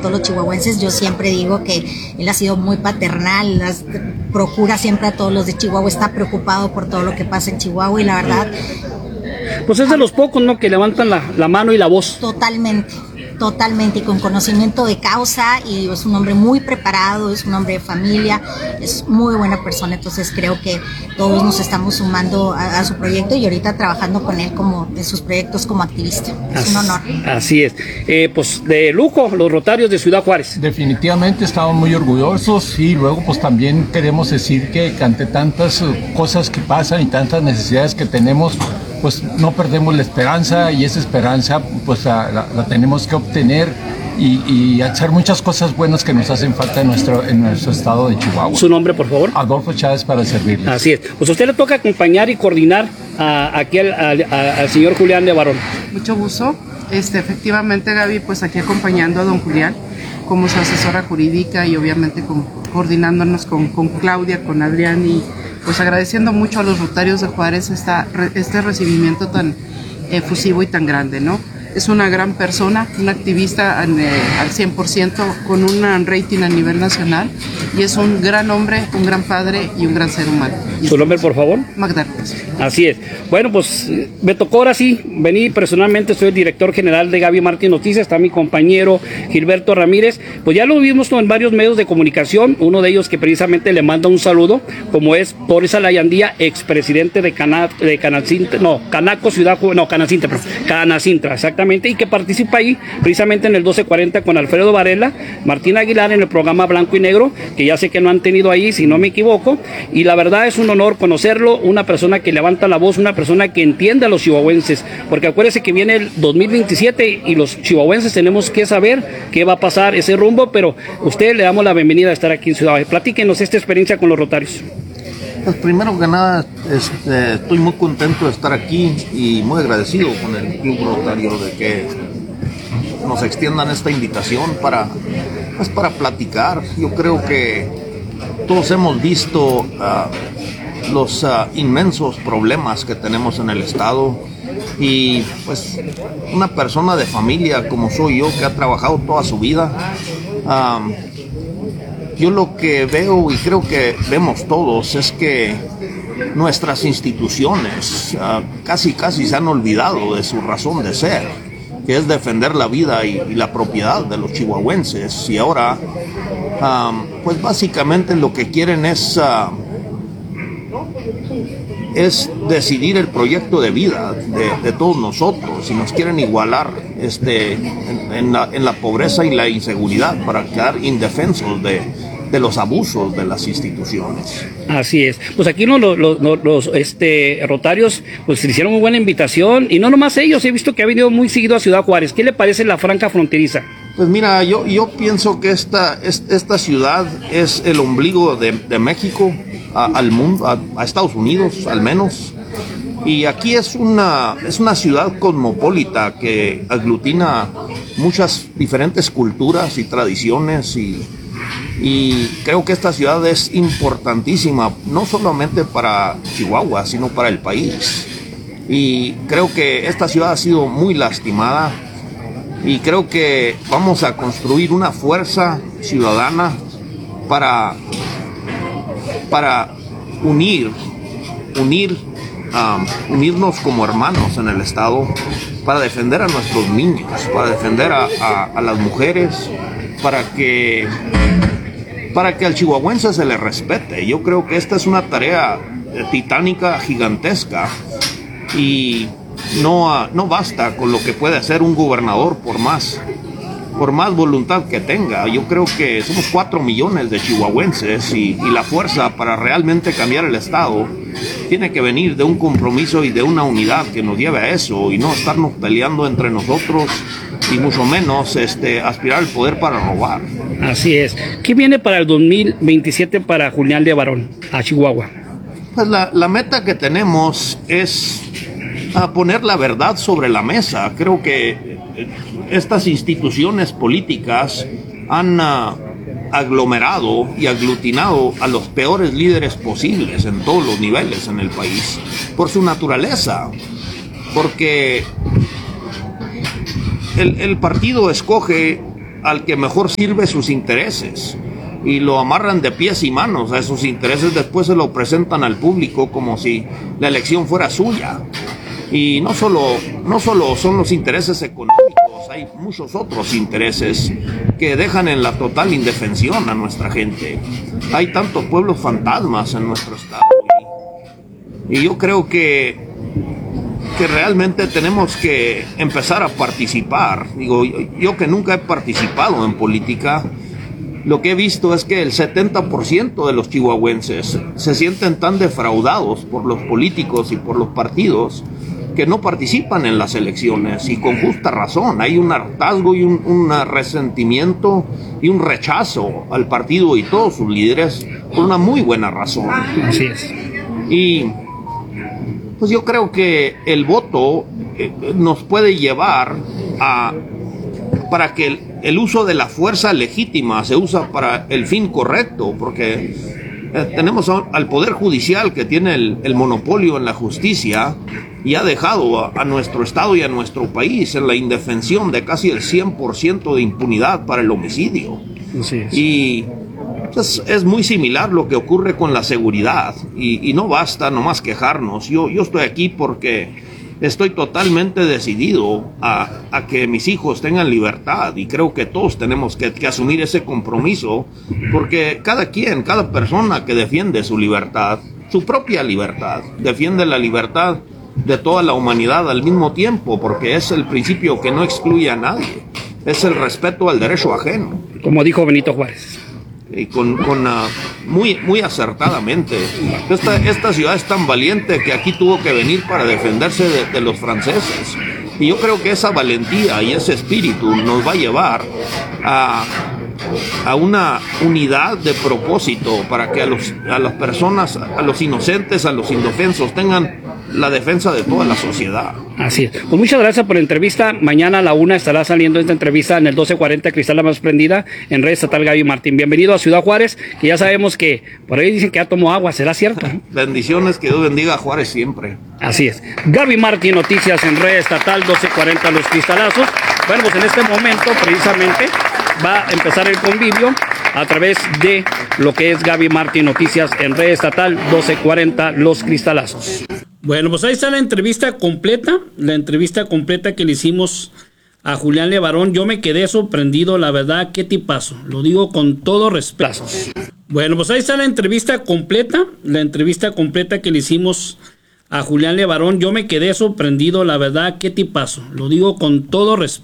todos los chihuahuenses. Yo siempre digo que él ha sido muy paternal, procura siempre a todos los de Chihuahua, está preocupado por todo lo que pasa en Chihuahua y la verdad... Pues es de los pocos, ¿no?, que levantan la mano y la voz. Totalmente, y con conocimiento de causa, y es un hombre muy preparado, es un hombre de familia, es muy buena persona, entonces creo que todos nos estamos sumando a su proyecto y ahorita trabajando con él como en sus proyectos como activista. Es un honor. Así es. Pues de lujo, los Rotarios de Ciudad Juárez. Definitivamente estamos muy orgullosos y luego pues también queremos decir que ante tantas cosas que pasan y tantas necesidades que tenemos, pues no perdemos la esperanza, y esa esperanza pues la tenemos que obtener y hacer muchas cosas buenas que nos hacen falta en nuestro estado de Chihuahua. ¿Su nombre, por favor? Adolfo Chávez, para servirles. Así es. Pues a usted le toca acompañar y coordinar aquí al señor Julián Levarón. Mucho gusto. Efectivamente, Gaby, pues aquí acompañando a don Julián como su asesora jurídica y obviamente coordinándonos con Claudia, con Adrián, y pues agradeciendo mucho a los Rotarios de Juárez este recibimiento tan efusivo y tan grande, ¿no? Es una gran persona, una activista al 100%, con un rating a nivel nacional, y es un gran hombre, un gran padre y un gran ser humano. ¿Su nombre, por favor? Magdalena. Así es. Bueno, pues me tocó ahora sí venir personalmente. Soy el director general de Gaby Martín Noticias. Está mi compañero Gilberto Ramírez. Pues ya lo vimos en varios medios de comunicación. Uno de ellos que precisamente le manda un saludo, como es Boris Alayandía, expresidente de Canacintra, exactamente, y que participa ahí precisamente en el 1240 con Alfredo Varela, Martín Aguilar, en el programa Blanco y Negro, que ya sé que no han tenido ahí, si no me equivoco, y la verdad es un honor conocerlo, una persona que levanta la voz, una persona que entiende a los chihuahuenses, porque acuérdese que viene el 2027 y los chihuahuenses tenemos que saber qué va a pasar ese rumbo, pero usted le damos la bienvenida a estar aquí en Ciudad Juárez. Platíquenos esta experiencia con los Rotarios. Pues primero que nada, estoy muy contento de estar aquí y muy agradecido con el Club Rotario de que nos extiendan esta invitación para platicar. Yo creo que todos hemos visto los inmensos problemas que tenemos en el estado, y pues una persona de familia como soy yo, que ha trabajado toda su vida, yo lo que veo, y creo que vemos todos, es que nuestras instituciones casi se han olvidado de su razón de ser, que es defender la vida y la propiedad de los chihuahuenses, y ahora pues básicamente lo que quieren es decidir el proyecto de vida de todos nosotros, y nos quieren igualar en la pobreza y la inseguridad para quedar indefensos de los abusos de las instituciones. Así es. Pues aquí los Rotarios pues le hicieron muy buena invitación, y no nomás ellos, he visto que ha venido muy seguido a Ciudad Juárez. ¿Qué le parece la franja fronteriza? Pues mira, yo pienso que esta ciudad es el ombligo de México al mundo, a Estados Unidos al menos, y aquí es una ciudad cosmopolita que aglutina muchas diferentes culturas y tradiciones, y creo que esta ciudad es importantísima, no solamente para Chihuahua, sino para el país. Y creo que esta ciudad ha sido muy lastimada, y creo que vamos a construir una fuerza ciudadana para unirnos como hermanos en el estado, para defender a nuestros niños, para defender a las mujeres, para que al chihuahuense se le respete. Yo creo que esta es una tarea titánica, gigantesca, y no basta con lo que puede hacer un gobernador por más voluntad que tenga. Yo creo que somos 4 millones de chihuahuenses, y la fuerza para realmente cambiar el estado tiene que venir de un compromiso y de una unidad que nos lleve a eso, y no estarnos peleando entre nosotros, y mucho menos aspirar al poder para robar. Así es. ¿Qué viene para el 2027 para Julián Levarón a Chihuahua? Pues la meta que tenemos es poner la verdad sobre la mesa. Creo que estas instituciones políticas han aglomerado y aglutinado a los peores líderes posibles en todos los niveles en el país, por su naturaleza, porque el partido escoge al que mejor sirve sus intereses y lo amarran de pies y manos a esos intereses. Después se lo presentan al público como si la elección fuera suya. Y no solo son los intereses económicos, hay muchos otros intereses que dejan en la total indefensión a nuestra gente. Hay tantos pueblos fantasmas en nuestro estado y yo creo que realmente tenemos que empezar a participar. Digo, yo que nunca he participado en política, lo que he visto es que el 70% de los chihuahuenses se sienten tan defraudados por los políticos y por los partidos que no participan en las elecciones, y con justa razón. Hay un hartazgo y un resentimiento y un rechazo al partido y todos sus líderes por una muy buena razón. Así es. Y pues yo creo que el voto nos puede llevar para que el uso de la fuerza legítima se usa para el fin correcto, porque tenemos al Poder Judicial que tiene el monopolio en la justicia y ha dejado a nuestro estado y a nuestro país en la indefensión de casi el 100% de impunidad para el homicidio. Así es. Y pues, es muy similar lo que ocurre con la seguridad y no basta nomás quejarnos. Yo estoy aquí porque estoy totalmente decidido a que mis hijos tengan libertad, y creo que todos tenemos que asumir ese compromiso, porque cada persona que defiende su libertad, su propia libertad, defiende la libertad de toda la humanidad al mismo tiempo, porque es el principio que no excluye a nadie, es el respeto al derecho ajeno. Como dijo Benito Juárez. Y muy acertadamente. Esta ciudad es tan valiente que aquí tuvo que venir para defenderse de los franceses. Y yo creo que esa valentía y ese espíritu nos va a llevar a una unidad de propósito para que a las personas, a los inocentes, a los indefensos, tengan la defensa de toda la sociedad. Así es. Pues muchas gracias por la entrevista. Mañana a la 1 estará saliendo esta entrevista en el 1240 Cristal La Más Prendida en Red Estatal Gaby Martín. Bienvenido a Ciudad Juárez, que ya sabemos que por ahí dicen que ya tomó agua. ¿Será cierto? Bendiciones, que Dios bendiga a Juárez siempre. Así es. Gaby Martín, noticias en Red Estatal 1240 Los Cristalazos. Bueno, pues en este momento precisamente va a empezar el convivio a través de lo que es Gaby Martín, noticias en Red Estatal 1240 Los Cristalazos. Bueno, pues ahí está la entrevista completa que le hicimos a Julián Levarón. Yo me quedé sorprendido, la verdad, qué tipazo, lo digo con todo respeto. Bueno, pues ahí está la entrevista completa que le hicimos a Julián Levarón. Yo me quedé sorprendido, la verdad, qué tipazo, lo digo con todo respeto.